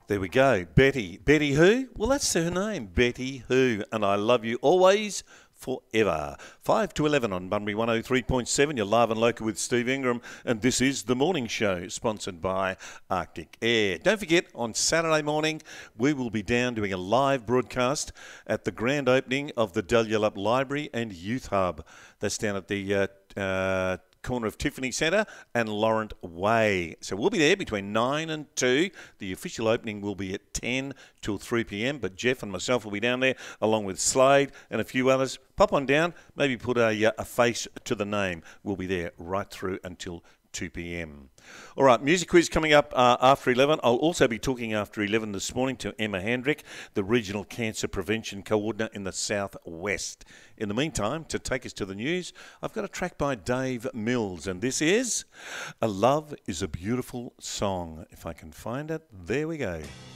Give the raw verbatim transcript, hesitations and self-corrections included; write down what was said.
There we go. Betty. Betty who? Well, that's her name. Betty who. And I love you always, forever. five to eleven on Bunbury one oh three point seven. You're live and local with Steve Ingram. And this is The Morning Show, sponsored by Arctic Air. Don't forget, on Saturday morning, we will be down doing a live broadcast at the grand opening of the Dalyellup Library and Youth Hub. That's down at the uh, uh, corner of Tiffany Centre and Laurent Way. So we'll be there between nine and two. The official opening will be at ten till three p m, but Jeff and myself will be down there along with Slade and a few others. Pop on down, maybe put a, a face to the name. We'll be there right through until two p m. All right, music quiz coming up uh, after eleven. I'll also be talking after eleven this morning to Emma Handrick, the Regional Cancer Prevention Coordinator in the South West. In the meantime, to take us to the news, I've got a track by Dave Mills, and this is A Love is a Beautiful Song. If I can find it, there we go.